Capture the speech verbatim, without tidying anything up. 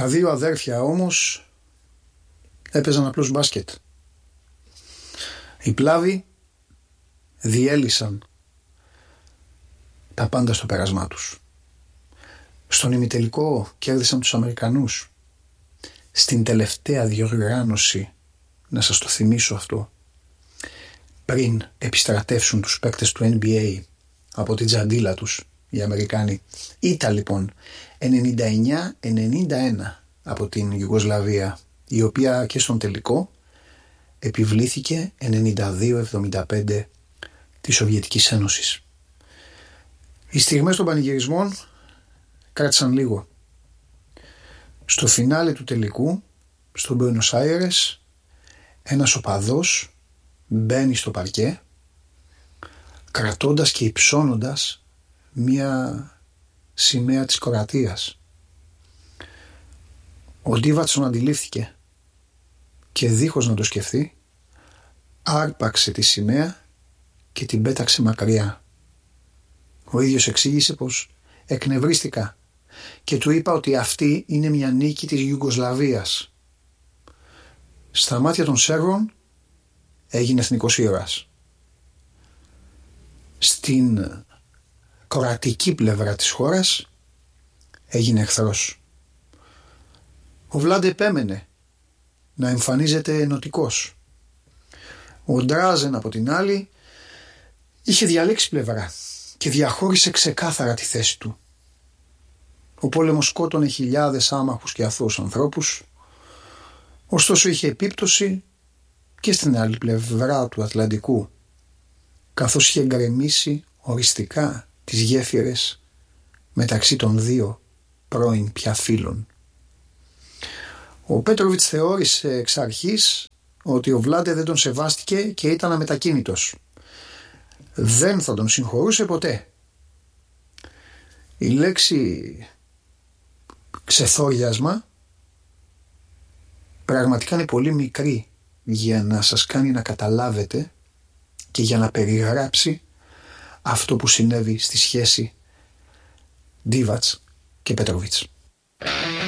Τα δύο αδέρφια όμως έπαιζαν απλώς μπάσκετ. Οι Πλάβοι διέλυσαν τα πάντα στο πέρασμά τους. Στον ημιτελικό κέρδισαν τους Αμερικανούς. Στην τελευταία διοργάνωση, να σας το θυμίσω αυτό, πριν επιστρατεύσουν τους παίκτες του N B A από την τζαντίλα τους οι Αμερικάνοι, ήταν λοιπόν ενενήντα εννιά ενενήντα ένα από την Ιουγκοσλαβία, η οποία και στον τελικό επιβλήθηκε ενενήντα δύο εβδομήντα πέντε της Σοβιετικής Ένωσης. Οι στιγμές των πανηγυρισμών κράτησαν λίγο. Στο φινάλε του τελικού, στο Μπουένος Άιρες, ένας οπαδός μπαίνει στο παρκέ κρατώντας και υψώνοντας μία σημαία της Κροατίας. Ο Ντίβατς τον αντιλήφθηκε και δίχως να το σκεφτεί άρπαξε τη σημαία και την πέταξε μακριά. Ο ίδιος εξήγησε πως εκνευρίστηκα και του είπα ότι αυτή είναι μια νίκη της Ιουγκοσλαβίας. Στα μάτια των Σέρβων έγινε εθνικός ήρωας. Στην κροατική πλευρά της χώρας έγινε εχθρός. Ο Βλάντ επέμενε να εμφανίζεται ενωτικός. Ο Ντράζεν από την άλλη είχε διαλέξει πλευρά και διαχώρισε ξεκάθαρα τη θέση του. Ο πόλεμος σκότωνε χιλιάδες άμαχους και αθώους ανθρώπους, ωστόσο είχε επίπτωση και στην άλλη πλευρά του Ατλαντικού, καθώς είχε γκρεμίσει οριστικά τις γέφυρες μεταξύ των δύο πρώην πια φίλων. Ο Πέτροβιτς θεώρησε εξ αρχής ότι ο Βλάντε δεν τον σεβάστηκε και ήταν αμετακίνητος. Δεν θα τον συγχωρούσε ποτέ. Η λέξη ξεθόριασμα πραγματικά είναι πολύ μικρή για να σας κάνει να καταλάβετε και για να περιγράψει αυτό που συνέβη στη σχέση Ντίβατς και Πέτροβιτς.